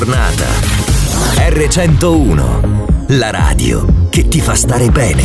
Giornata. R101, la radio che ti fa stare bene.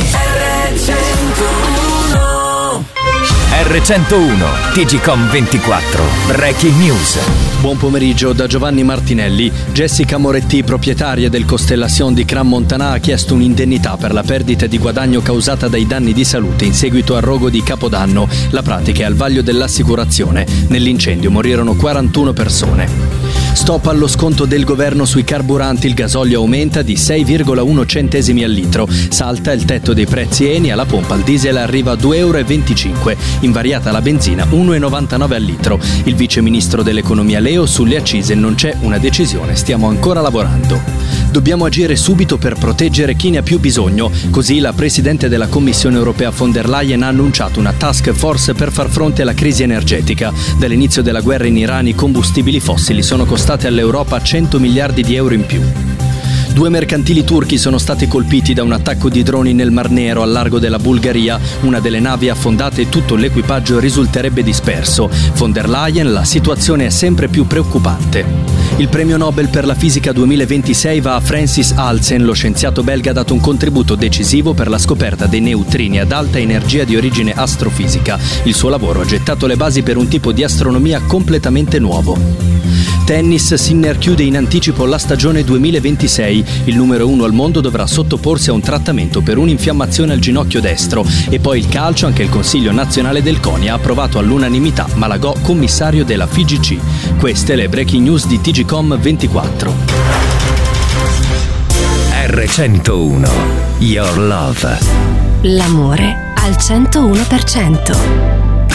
R101, TGcom 24, Breaking News. Buon pomeriggio da Giovanni Martinelli. Jessica Moretti, proprietaria del Constellation di Crans-Montana, ha chiesto un'indennità per la perdita di guadagno causata dai danni di salute in seguito al rogo di Capodanno. La pratica è al vaglio dell'assicurazione. Nell'incendio morirono 41 persone. Stop allo sconto del governo sui carburanti, il gasolio aumenta di 6,1 centesimi al litro. Salta il tetto dei prezzi Eni, alla pompa il diesel arriva a 2,25 euro, invariata la benzina 1,99 al litro. Il vice ministro dell'economia Leo, sulle accise non c'è una decisione, stiamo ancora lavorando. Dobbiamo agire subito per proteggere chi ne ha più bisogno, così la Presidente della Commissione europea von der Leyen ha annunciato una task force per far fronte alla crisi energetica. Dall'inizio della guerra in Iran i combustibili fossili sono costati all'Europa 100 miliardi di euro in più. 2 mercantili turchi sono stati colpiti da un attacco di droni nel Mar Nero al largo della Bulgaria. Una delle navi è affondata e tutto l'equipaggio risulterebbe disperso. Von der Leyen, la situazione è sempre più preoccupante. Il premio Nobel per la fisica 2026 va a Francis Halsen. Lo scienziato belga ha dato un contributo decisivo per la scoperta dei neutrini ad alta energia di origine astrofisica. Il suo lavoro ha gettato le basi per un tipo di astronomia completamente nuovo. Tennis, Sinner chiude in anticipo la stagione 2026. Il numero 1 al mondo dovrà sottoporsi a un trattamento per un'infiammazione al ginocchio destro. E poi il calcio, anche il Consiglio nazionale del CONI ha approvato all'unanimità Malagò commissario della FIGC. Queste le breaking news di TGcom 24. R101, Your Love. L'amore al 101%.